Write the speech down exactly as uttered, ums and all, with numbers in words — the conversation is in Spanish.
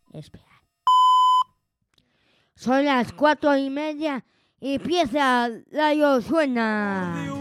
Espera. Son las cuatro y media y empieza Radio Suena.